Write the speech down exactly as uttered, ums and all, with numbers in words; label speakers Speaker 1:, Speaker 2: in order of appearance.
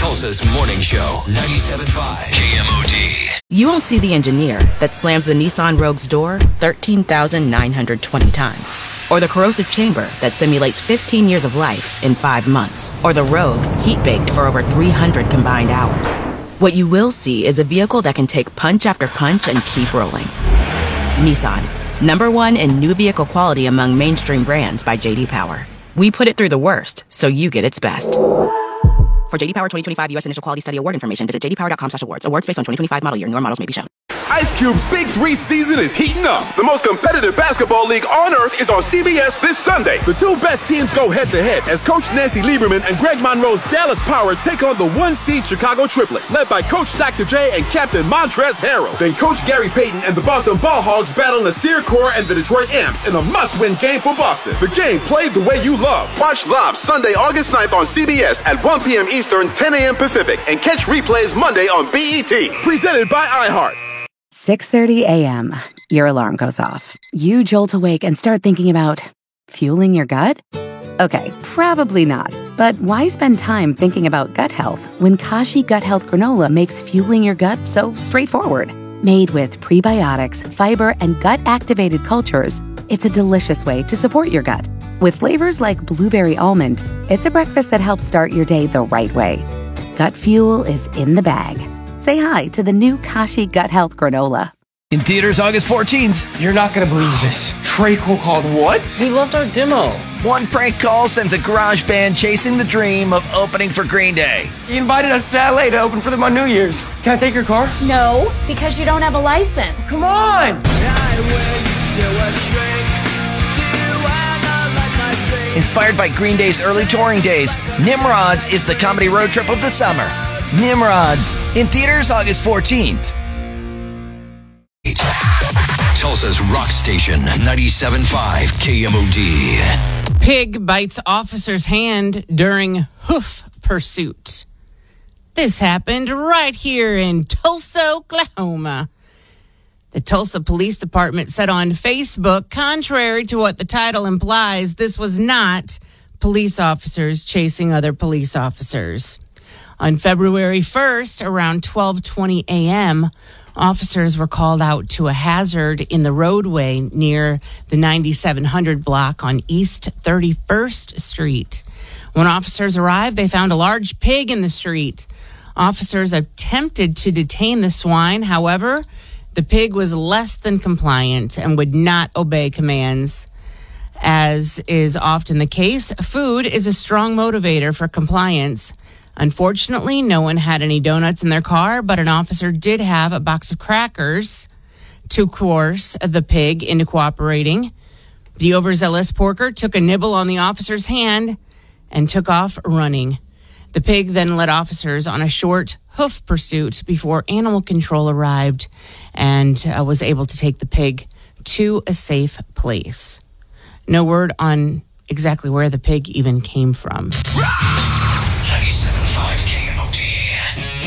Speaker 1: Tulsa's Morning Show, ninety-seven point five K M O D.
Speaker 2: You won't see the engineer that slams the Nissan Rogue's door thirteen thousand nine hundred twenty times. Or the corrosive chamber that simulates fifteen years of life in five months. Or the Rogue heat-baked for over three hundred combined hours. What you will see is a vehicle that can take punch after punch and keep rolling. Nissan, number one in new vehicle quality among mainstream brands by J D Power. We put it through the worst, so you get its best. For J D Power twenty twenty-five U S Initial Quality Study Award information, visit j d power dot com slash awards. Awards based on twenty twenty-five model year. Newer models may be shown.
Speaker 3: Ice Cube's Big Three season is heating up. The most competitive basketball league on earth is on C B S this Sunday. The two best teams go head-to-head as Coach Nancy Lieberman and Greg Monroe's Dallas Power take on the one-seed Chicago Triplets, led by Coach Doctor J and Captain Montrezl Harrell. Then Coach Gary Payton and the Boston Ball Hogs battle Nasir Kaur and the Detroit Amps in a must-win game for Boston. The game played the way you love. Watch live Sunday, August ninth on C B S at one p.m. Eastern, ten a.m. Pacific, and catch replays Monday on B E T. Presented by iHeart.
Speaker 4: six thirty a.m. Your alarm goes off. You jolt awake and start thinking about fueling your gut? Okay, probably not. But why spend time thinking about gut health when Kashi Gut Health Granola makes fueling your gut so straightforward? Made with prebiotics, fiber, and gut-activated cultures, it's a delicious way to support your gut. With flavors like blueberry almond, it's a breakfast that helps start your day the right way. Gut fuel is in the bag. Say hi to the new Kashi Gut Health Granola.
Speaker 5: In theaters August fourteenth.
Speaker 6: You're not going to believe this. Trey Cole called what?
Speaker 7: He loved our demo.
Speaker 5: One prank call sends a garage band chasing the dream of opening for Green Day.
Speaker 6: He invited us to L A to open for them on New Year's. Can I take your car?
Speaker 8: No, because you don't have a license.
Speaker 6: Come on!
Speaker 5: Inspired by Green Day's early touring days, Nimrods is the comedy road trip of the summer. Nimrods, in theaters August fourteenth.
Speaker 1: Tulsa's rock station, ninety-seven point five K M O D.
Speaker 9: Pig bites officer's hand during hoof pursuit. This happened right here in Tulsa, Oklahoma. The Tulsa Police Department said on Facebook, contrary to what the title implies, this was not police officers chasing other police officers. On February first, around twelve twenty a.m., officers were called out to a hazard in the roadway near the ninety-seven hundred block on East thirty-first Street. When officers arrived, they found a large pig in the street. Officers attempted to detain the swine. However, the pig was less than compliant and would not obey commands. As is often the case, food is a strong motivator for compliance. Unfortunately, no one had any donuts in their car, but an officer did have a box of crackers to coerce the pig into cooperating. The overzealous porker took a nibble on the officer's hand and took off running. The pig then led officers on a short hoof pursuit before animal control arrived and uh, was able to take the pig to a safe place. No word on exactly where the pig even came from.